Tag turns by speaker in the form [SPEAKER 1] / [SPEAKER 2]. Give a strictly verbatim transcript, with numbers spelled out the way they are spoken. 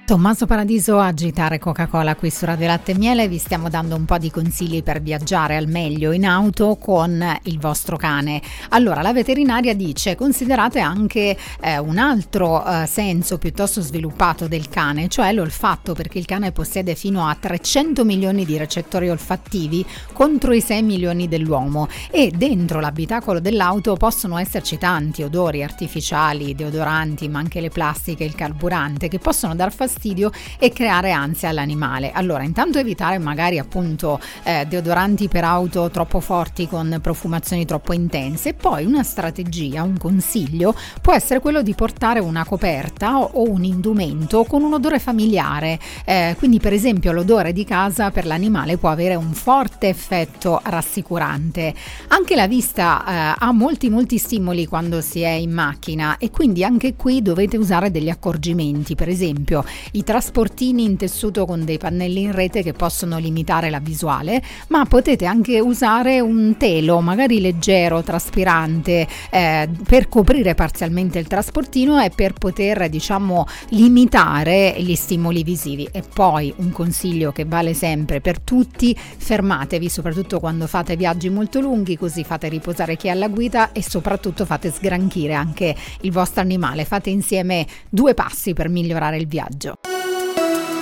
[SPEAKER 1] Tommaso Paradiso, Agitare Coca-Cola qui su Radio Latte e Miele. Vi stiamo dando un po' di consigli per viaggiare al meglio in auto con il vostro cane. Allora, la veterinaria dice: considerate anche eh, un altro eh, senso piuttosto sviluppato del cane, cioè l'olfatto, perché il cane possiede fino a trecento milioni di recettori olfattivi contro i sei milioni dell'uomo, e dentro l'abitacolo dell'auto possono esserci tanti odori artificiali, deodoranti, ma anche le plastiche, il carburante, che possono dar fastidio e creare ansia all'animale. Allora, intanto evitare magari appunto eh, deodoranti per auto troppo forti con profumazioni troppo intense. E poi una strategia, un consiglio può essere quello di portare una coperta o, o un indumento con un odore familiare, eh, quindi per esempio l'odore di casa per l'animale può avere un forte effetto rassicurante. Anche la vista eh, ha molti molti stimoli quando si è in macchina, e quindi anche qui dovete usare degli accorgimenti, per esempio i trasportini in tessuto con dei pannelli in rete che possono limitare la visuale, ma potete anche usare un telo magari leggero, traspirante, eh, per coprire parzialmente il trasportino e per poter, diciamo, limitare gli stimoli visivi. E poi un consiglio che vale sempre per tutti: fermatevi, soprattutto quando fate viaggi molto lunghi, così fate riposare chi è alla guida e soprattutto fate sgranchire anche il vostro animale. Fate insieme due passi per migliorare il viaggio.